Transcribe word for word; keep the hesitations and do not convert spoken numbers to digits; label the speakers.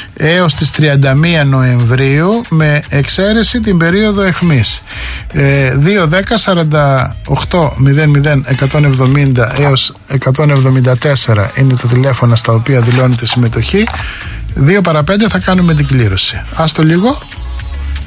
Speaker 1: έως τις τριάντα μία Νοεμβρίου, με εξαίρεση την περίοδο αιχμής. ε, δύο δέκα σαράντα οκτώ μηδέν μηδέν εκατόν εβδομήντα έως εκατόν εβδομήντα τέσσερα είναι τα τηλέφωνα στα οποία δηλώνεται συμμετοχή. Δύο παρά πέντε θα κάνουμε την κλήρωση. Άστο λίγο.